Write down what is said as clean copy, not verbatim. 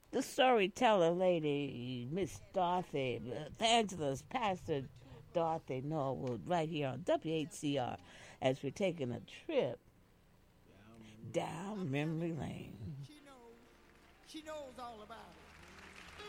the storyteller lady, Miss Dorothy, evangelist, Pastor Dorothy Norwood, right here on WHCR, as we're taking a trip down memory lane. She knows all about it.